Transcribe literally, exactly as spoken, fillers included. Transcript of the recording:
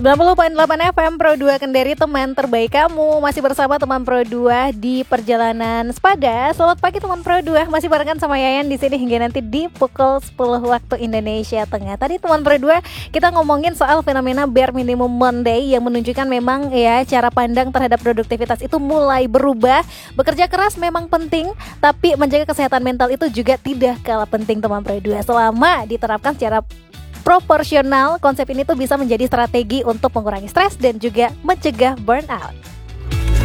sembilan puluh koma delapan F M Pro dua Kendari, teman terbaik kamu. Masih bersama teman Pro dua di perjalanan sepada. Selamat pagi teman Pro dua. Masih barengan sama Yayan di sini hingga nanti di pukul sepuluh waktu Indonesia Tengah. Tadi teman Pro dua kita ngomongin soal fenomena bare minimum Monday yang menunjukkan memang ya cara pandang terhadap produktivitas itu mulai berubah. Bekerja keras memang penting, tapi menjaga kesehatan mental itu juga tidak kalah penting teman Pro dua. Selama diterapkan secara proporsional, konsep ini tuh bisa menjadi strategi untuk mengurangi stres dan juga mencegah burnout.